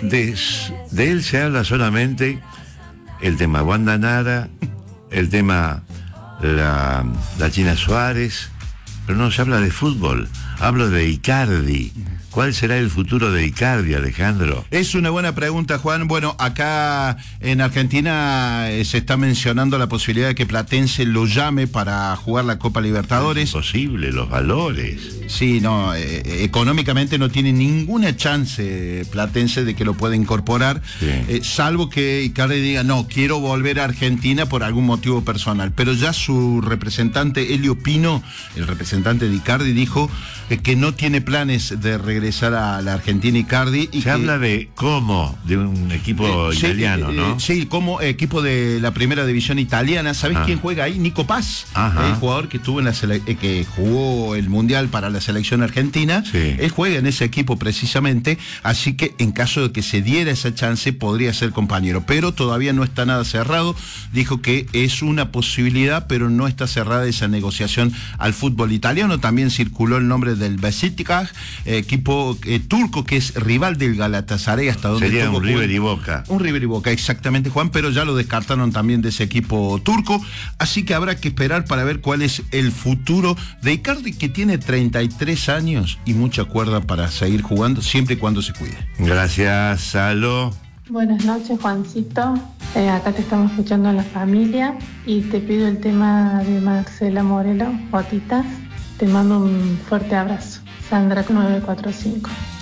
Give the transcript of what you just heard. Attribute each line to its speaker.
Speaker 1: de él se habla solamente el tema Wanda Nara, el tema la China Suárez, pero no se habla de fútbol. Hablo de Icardi. ¿Cuál será el futuro de Icardi, Alejandro?
Speaker 2: Es una buena pregunta, Juan. Bueno, acá en Argentina se está mencionando la posibilidad de que Platense lo llame para jugar la Copa Libertadores.
Speaker 1: Es imposible, los valores.
Speaker 2: Sí, no, económicamente no tiene ninguna chance Platense de que lo pueda incorporar, sí. Salvo que Icardi diga, no, quiero volver a Argentina por algún motivo personal. Pero ya su representante, Elio Pino, el representante de Icardi, dijo que no tiene planes de regresar a la Argentina Icardi. Y
Speaker 1: se habla de cómo, de un equipo italiano, ¿no?
Speaker 2: Sí, como equipo de la primera división italiana. ¿Sabés quién juega ahí? Nico Paz, el jugador que estuvo en que jugó el Mundial para la selección argentina. Sí. Él juega en ese equipo precisamente, así que en caso de que se diera esa chance podría ser compañero, pero todavía no está nada cerrado. Dijo que es una posibilidad, pero no está cerrada esa negociación al fútbol italiano. También circuló el nombre del Beşiktaş, equipo turco que es rival del Galatasaray, hasta donde
Speaker 1: sería un River y Boca.
Speaker 2: Un River y Boca, exactamente, Juan, pero ya lo descartaron también de ese equipo turco, así que habrá que esperar para ver cuál es el futuro de Icardi, que tiene 33 años y mucha cuerda para seguir jugando, siempre y cuando se cuide.
Speaker 1: Gracias, Salo.
Speaker 3: Buenas noches, Juancito. Acá te estamos escuchando en la familia y te pido el tema de Marcela Morelo, Gotitas. Te mando un fuerte abrazo. Sandra 945.